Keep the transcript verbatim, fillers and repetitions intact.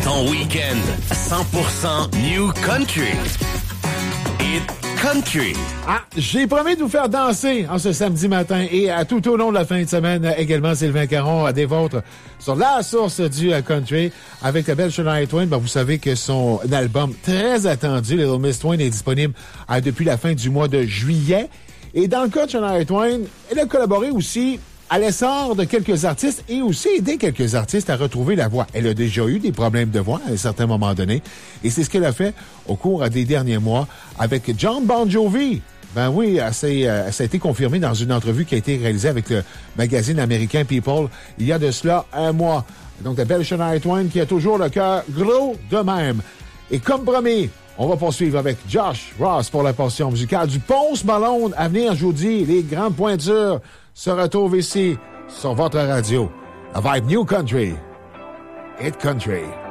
Ton week-end cent pour cent New Country. Hit Country. Ah, j'ai promis de vous faire danser en ce samedi matin et à tout au long de la fin de semaine également. Sylvain Caron a des vôtres sur la source du country avec la belle Shania Twain. Ben, vous savez que son album très attendu, Little Miss Twain, est disponible euh, depuis la fin du mois de juillet. Et dans le cas de Shania Twain, elle a collaboré aussi à l'essor de quelques artistes et aussi aidé quelques artistes à retrouver la voix. Elle a déjà eu des problèmes de voix à un certain moment donné et c'est ce qu'elle a fait au cours des derniers mois avec John Bon Jovi. Ben oui, ça a été confirmé dans une entrevue qui a été réalisée avec le magazine américain People il y a de cela un mois. Donc la belle Shania Twain qui a toujours le cœur gros de même. Et comme promis, on va poursuivre avec Josh Ross pour la portion musicale du Post Malone à venir, je vous dis, les grandes pointures se retrouvent ici sur votre radio. A Vibe New Country. Hit Country.